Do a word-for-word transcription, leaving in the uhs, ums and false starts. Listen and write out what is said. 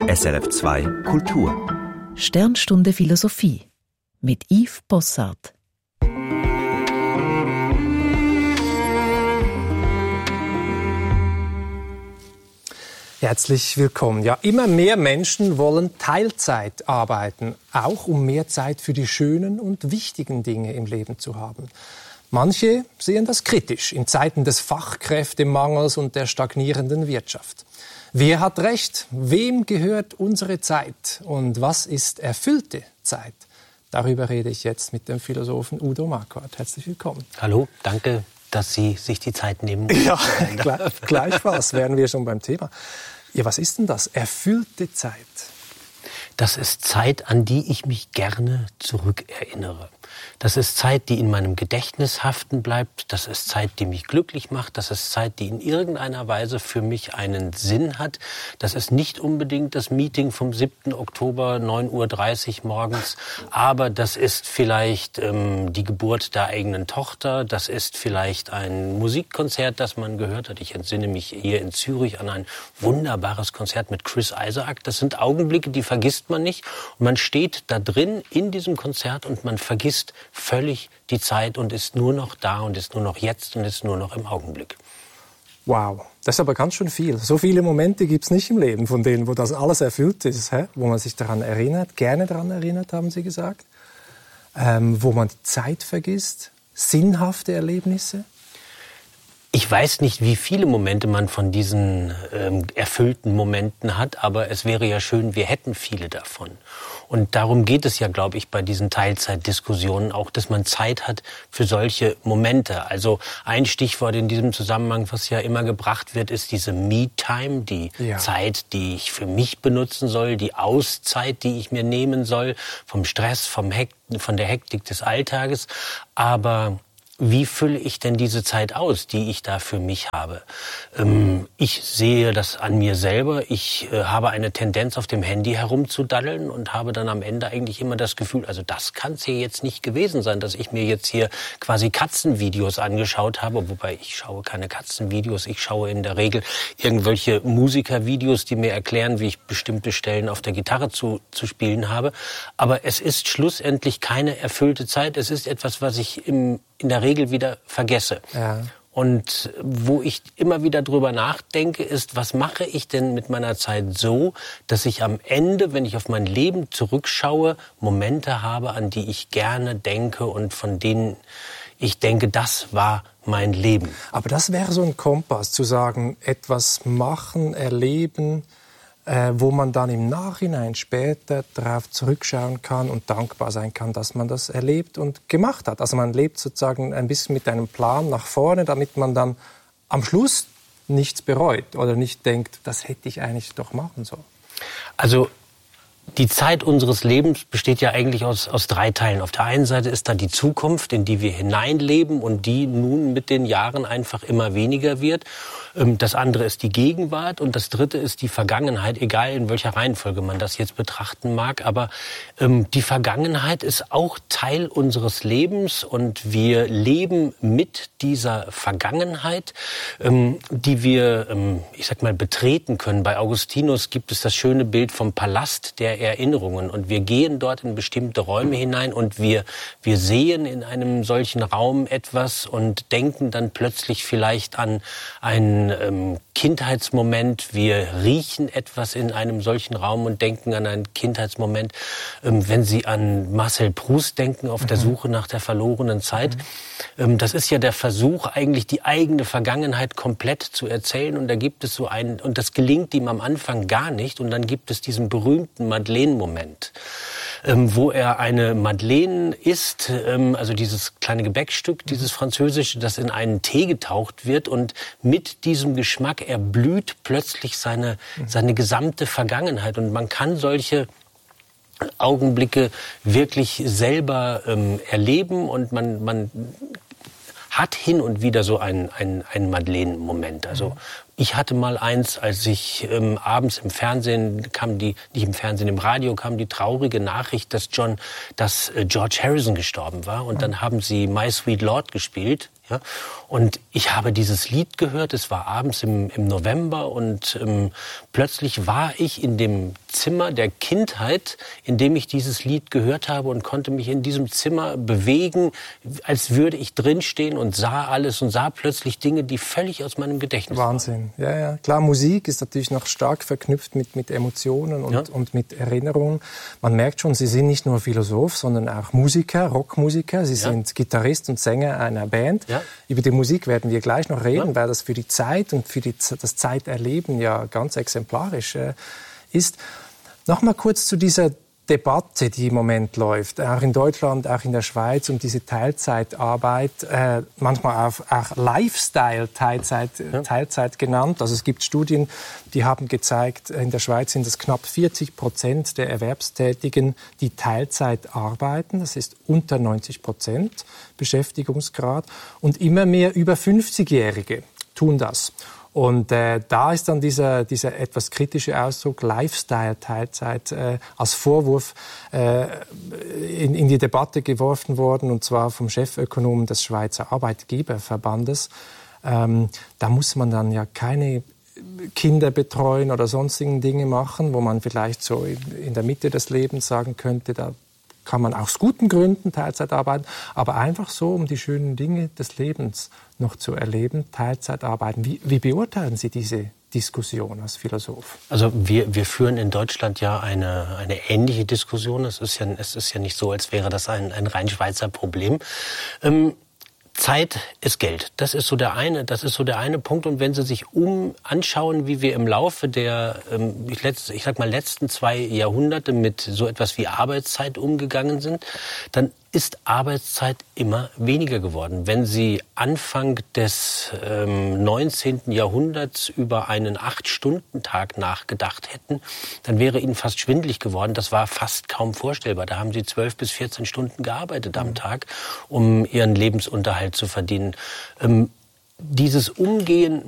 S R F zwei Kultur. Sternstunde Philosophie mit Yves Bossart. Herzlich willkommen. Ja, immer mehr Menschen wollen Teilzeit arbeiten, auch um mehr Zeit für die schönen und wichtigen Dinge im Leben zu haben. Manche sehen das kritisch in Zeiten des Fachkräftemangels und der stagnierenden Wirtschaft. Wer hat recht? Wem gehört unsere Zeit? Und was ist erfüllte Zeit? Darüber rede ich jetzt mit dem Philosophen Udo Marquardt. Herzlich willkommen. Hallo, danke, dass Sie sich die Zeit nehmen. Ja, gleich, gleichfalls wären wir schon beim Thema. Ja, was ist denn das? Erfüllte Zeit? Das ist Zeit, an die ich mich gerne zurückerinnere. Das ist Zeit, die in meinem Gedächtnis haften bleibt. Das ist Zeit, die mich glücklich macht. Das ist Zeit, die in irgendeiner Weise für mich einen Sinn hat. Das ist nicht unbedingt das Meeting vom siebten Oktober, neun Uhr dreißig morgens. Aber das ist vielleicht ähm, die Geburt der eigenen Tochter. Das ist vielleicht ein Musikkonzert, das man gehört hat. Ich entsinne mich hier in Zürich an ein wunderbares Konzert mit Chris Isaak. Das sind Augenblicke, die vergisst man nicht. Und man steht da drin in diesem Konzert und man vergisst völlig die Zeit und ist nur noch da und ist nur noch jetzt und ist nur noch im Augenblick. Wow, das ist aber ganz schön viel. So viele Momente gibt es nicht im Leben, von denen, wo das alles erfüllt ist, hä? Wo man sich daran erinnert, gerne daran erinnert, haben Sie gesagt, ähm, wo man die Zeit vergisst, sinnhafte Erlebnisse. Ich weiß nicht, wie viele Momente man von diesen ähm, erfüllten Momenten hat, aber es wäre ja schön, wir hätten viele davon. Und darum geht es ja, glaube ich, bei diesen Teilzeitdiskussionen auch, dass man Zeit hat für solche Momente. Also ein Stichwort in diesem Zusammenhang, was ja immer gebracht wird, ist diese Me-Time, die ja. Zeit, die ich für mich benutzen soll, die Auszeit, die ich mir nehmen soll, vom Stress, vom Hekt- von der Hektik des Alltages. Aber wie fülle ich denn diese Zeit aus, die ich da für mich habe? Ähm, ich sehe das an mir selber. Ich äh, habe eine Tendenz, auf dem Handy herumzudaddeln und habe dann am Ende eigentlich immer das Gefühl, also das kann es hier jetzt nicht gewesen sein, dass ich mir jetzt hier quasi Katzenvideos angeschaut habe. Wobei ich schaue keine Katzenvideos. Ich schaue in der Regel irgendwelche Musikervideos, die mir erklären, wie ich bestimmte Stellen auf der Gitarre zu, zu spielen habe. Aber es ist schlussendlich keine erfüllte Zeit. Es ist etwas, was ich im in der Regel wieder vergesse. Ja. Und wo ich immer wieder drüber nachdenke, ist, was mache ich denn mit meiner Zeit so, dass ich am Ende, wenn ich auf mein Leben zurückschaue, Momente habe, an die ich gerne denke und von denen ich denke, das war mein Leben. Aber das wäre so ein Kompass, zu sagen, etwas machen, erleben, Äh, wo man dann im Nachhinein später darauf zurückschauen kann und dankbar sein kann, dass man das erlebt und gemacht hat. Also man lebt sozusagen ein bisschen mit einem Plan nach vorne, damit man dann am Schluss nichts bereut oder nicht denkt, das hätte ich eigentlich doch machen sollen. Also die Zeit unseres Lebens besteht ja eigentlich aus, aus drei Teilen. Auf der einen Seite ist da die Zukunft, in die wir hineinleben und die nun mit den Jahren einfach immer weniger wird. Das andere ist die Gegenwart und das dritte ist die Vergangenheit, egal in welcher Reihenfolge man das jetzt betrachten mag. Aber ähm, die Vergangenheit ist auch Teil unseres Lebens und wir leben mit dieser Vergangenheit, ähm, die wir, ähm, ich sag mal, betreten können. Bei Augustinus gibt es das schöne Bild vom Palast der Erinnerungen und wir gehen dort in bestimmte Räume hinein und wir, wir sehen in einem solchen Raum etwas und denken dann plötzlich vielleicht an einen ähm, Kindheitsmoment. Wir riechen etwas in einem solchen Raum und denken an einen Kindheitsmoment. Ähm, wenn Sie an Marcel Proust denken, auf mhm. der Suche nach der verlorenen Zeit, mhm. ähm, das ist ja der Versuch, eigentlich die eigene Vergangenheit komplett zu erzählen und da gibt es so einen, und das gelingt ihm am Anfang gar nicht und dann gibt es diesen berühmten Madeleine-Moment, ähm, wo er eine Madeleine isst, ähm, also dieses kleine Gebäckstück, dieses französische, das in einen Tee getaucht wird und mit diesem Geschmack erblüht plötzlich seine, seine gesamte Vergangenheit und man kann solche Augenblicke wirklich selber ähm, erleben und man, man hat hin und wieder so einen, einen, einen Madeleine-Moment. Also ich hatte mal eins, als ich ähm, abends im Fernsehen kam, die nicht im Fernsehen, im Radio kam die traurige Nachricht, dass John, dass äh, George Harrison gestorben war. Und dann haben sie My Sweet Lord gespielt. Ja? Und ich habe dieses Lied gehört. Es war abends im, im November und ähm, plötzlich war ich in dem Zimmer der Kindheit, in dem ich dieses Lied gehört habe und konnte mich in diesem Zimmer bewegen, als würde ich drinstehen und sah alles und sah plötzlich Dinge, die völlig aus meinem Gedächtnis waren. Wahnsinn. Ja, ja. Klar, Musik ist natürlich noch stark verknüpft mit, mit Emotionen und, ja. und mit Erinnerungen. Man merkt schon, Sie sind nicht nur Philosoph, sondern auch Musiker, Rockmusiker. Sie ja. sind Gitarrist und Sänger einer Band. Ja. Über die Musik werden wir gleich noch reden, ja. weil das für die Zeit und für die, das Zeiterleben ja ganz exemplarisch äh, ist. Noch mal kurz zu dieser Debatte, die im Moment läuft, auch in Deutschland, auch in der Schweiz, um diese Teilzeitarbeit, äh, manchmal auch, auch Lifestyle-Teilzeit ja. Teilzeit genannt. Also es gibt Studien, die haben gezeigt, in der Schweiz sind es knapp vierzig Prozent der Erwerbstätigen, die Teilzeit arbeiten. Das ist unter neunzig Prozent Beschäftigungsgrad. Und immer mehr über fünfzigjährige tun das. Und äh, da ist dann dieser, dieser etwas kritische Ausdruck Lifestyle-Teilzeit äh, als Vorwurf äh, in, in die Debatte geworfen worden, und zwar vom Chefökonomen des Schweizer Arbeitgeberverbandes. Ähm, da muss man dann ja keine Kinder betreuen oder sonstigen Dinge machen, wo man vielleicht so in, in der Mitte des Lebens sagen könnte, da kann man aus guten Gründen Teilzeit arbeiten, aber einfach so, um die schönen Dinge des Lebens noch zu erleben, Teilzeit arbeiten. Wie, wie beurteilen Sie diese Diskussion als Philosoph? Also wir, wir führen in Deutschland ja eine, eine ähnliche Diskussion. Es ist ja, es ist ja nicht so, als wäre das ein, ein rein Schweizer Problem. Ähm, Zeit ist Geld. Das ist so der eine, das ist so der eine Punkt. Und wenn Sie sich um anschauen, wie wir im Laufe der, ähm, ich, letzt, ich sag mal, letzten zwei Jahrhunderte mit so etwas wie Arbeitszeit umgegangen sind, dann ist Arbeitszeit immer weniger geworden. Wenn Sie Anfang des ähm, neunzehnten Jahrhunderts über einen acht-Stunden-Tag nachgedacht hätten, dann wäre Ihnen fast schwindelig geworden. Das war fast kaum vorstellbar. Da haben Sie zwölf bis vierzehn Stunden gearbeitet am Tag, um Ihren Lebensunterhalt zu verdienen. Ähm, dieses Umgehen